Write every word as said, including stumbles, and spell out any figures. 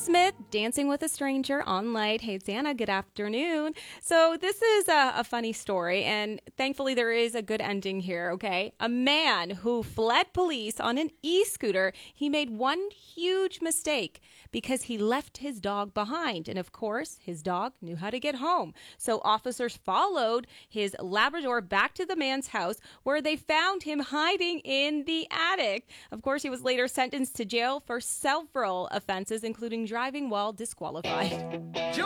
Smith, Dancing with a Stranger on Light. Hey, it's Anna. Good afternoon. So this is a, a funny story, and thankfully there is a good ending here, okay? A man who fled police on an e-scooter, he made one huge mistake because he left his dog behind. And of course, his dog knew how to get home. So officers followed his Labrador back to the man's house where they found him hiding in the attic. Of course, he was later sentenced to jail for several offenses, including driving while disqualified.